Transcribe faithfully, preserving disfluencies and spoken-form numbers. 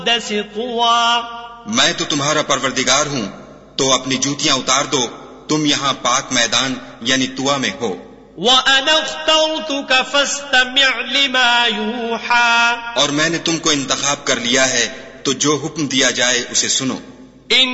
मैं तो तुम्हारा परवरदिगार हूँ, तो अपनी जूतियां उतार दो, तुम यहाँ पाक मैदान यानी तुआ में हो। और मैंने तुमको इंतखाब कर लिया है, तो जो हुक्म दिया जाए उसे सुनो।